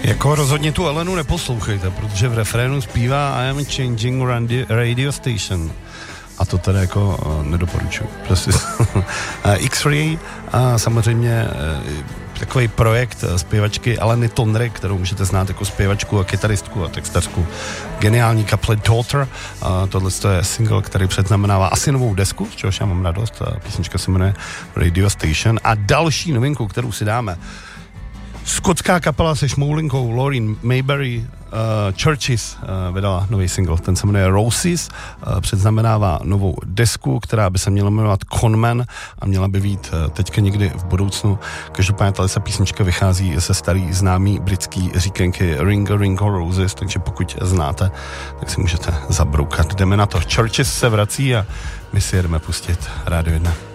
Jako rozhodně tu Elenu neposlouchejte, protože v refrénu zpívá I am changing radio station. A to tady jako nedoporučuji. Prostě X-Ray a samozřejmě takový projekt zpěvačky Eleny Tonry, kterou můžete znát jako zpěvačku a kytaristku a textařku geniální kaple Daughter. Tohle je single, který předznamenává asi novou desku, z čehož já mám radost. Písnička se jmenuje Radio Station. A další novinku, kterou si dáme, skotská kapela se šmoulinkou Lauren Mayberry Churches vydala nový single, ten se jmenuje Roses, předznamenává novou desku, která by se měla jmenovat Conman a měla by být teďka někdy v budoucnu. Každopádně tato se písnička vychází ze starý známý britský říkenky Ring a Ring of Roses, takže pokud znáte, tak si můžete zabroukat. Jdeme na to. Churches se vrací a my si jedeme pustit Rádio 1.